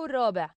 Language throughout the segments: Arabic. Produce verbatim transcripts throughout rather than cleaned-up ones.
الرابع.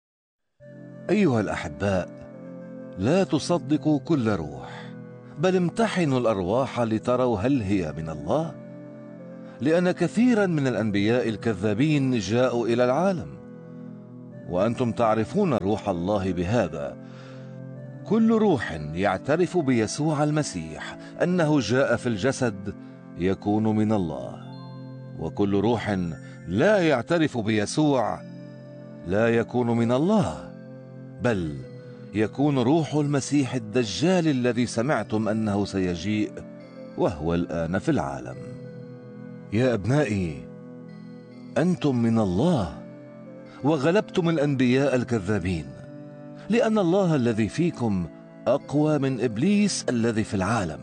أيها الأحباء، لا تصدقوا كل روح، بل امتحنوا الأرواح لتروا هل هي من الله، لأن كثيرا من الأنبياء الكذابين جاءوا إلى العالم، وأنتم تعرفون روح الله بهذا: كل روح يعترف بيسوع المسيح أنه جاء في الجسد يكون من الله، وكل روح لا يعترف بيسوع لا يكون من الله، بل يكون روح المسيح الدجال الذي سمعتم أنه سيجيء وهو الآن في العالم. يا أبنائي، أنتم من الله وغلبتم الأنبياء الكذابين، لأن الله الذي فيكم أقوى من إبليس الذي في العالم.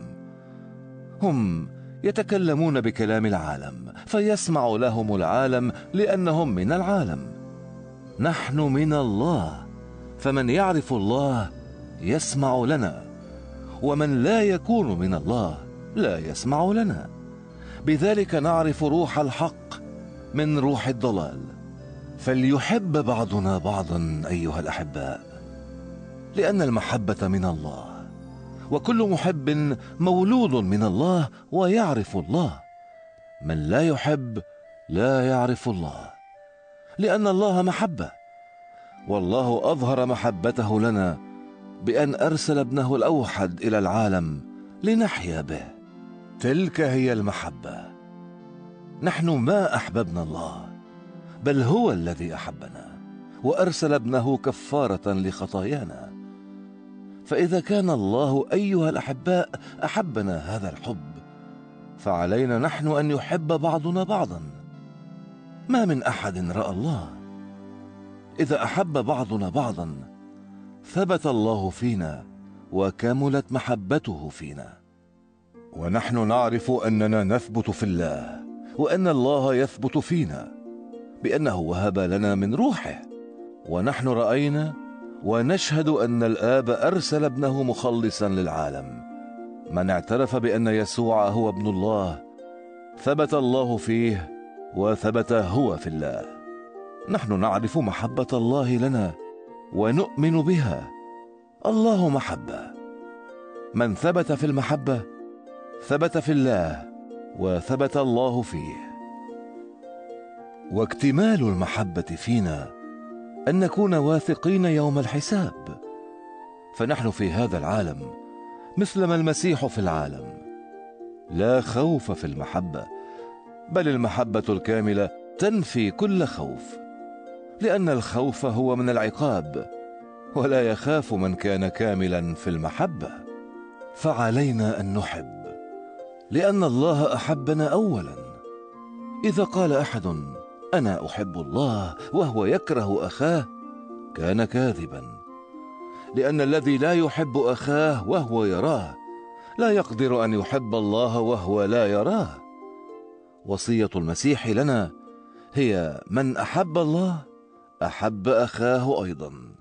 هم يتكلمون بكلام العالم فيسمع لهم العالم لأنهم من العالم. نحن من الله، فمن يعرف الله يسمع لنا، ومن لا يكون من الله لا يسمع لنا. بذلك نعرف روح الحق من روح الضلال. فليحب بعضنا بعضا أيها الأحباء، لأن المحبة من الله، وكل محب مولود من الله ويعرف الله. من لا يحب لا يعرف الله، لأن الله محبة، والله أظهر محبته لنا بأن أرسل ابنه الأوحد إلى العالم لنحيا به. تلك هي المحبة. نحن ما أحببنا الله، بل هو الذي أحبنا وأرسل ابنه كفارة لخطايانا. فإذا كان الله أيها الأحباء أحبنا هذا الحب، فعلينا نحن أن يحب بعضنا بعضا. ما من أحد رأى الله. إذا أحب بعضنا بعضا ثبت الله فينا وكملت محبته فينا، ونحن نعرف أننا نثبت في الله وأن الله يثبت فينا، بأنه وهب لنا من روحه. ونحن رأينا ونشهد أن الآب أرسل ابنه مخلصا للعالم. من اعترف بأن يسوع هو ابن الله ثبت الله فيه وثبت هو في الله. نحن نعرف محبة الله لنا ونؤمن بها. الله محبة. من ثبت في المحبة ثبت في الله وثبت الله فيه. واكتمال المحبة فينا أن نكون واثقين يوم الحساب. فنحن في هذا العالم مثلما المسيح في العالم. لا خوف في المحبة، بل المحبة الكاملة تنفي كل خوف، لأن الخوف هو من العقاب، ولا يخاف من كان كاملا في المحبة. فعلينا أن نحب، لأن الله أحبنا أولا. إذا قال أحد أنا أحب الله وهو يكره أخاه كان كاذبا، لأن الذي لا يحب أخاه وهو يراه لا يقدر أن يحب الله وهو لا يراه. وصية المسيح لنا هي: من أحب الله أحب أخاه أيضا.